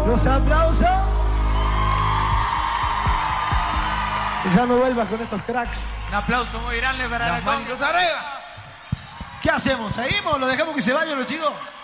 Los aplausos. Y ya no vuelvas con estos cracks. Un aplauso muy grande para Las la Conga. manitos arriba. ¿Qué hacemos? ¿Seguimos? ¿Lo dejamos que se vayan los chicos?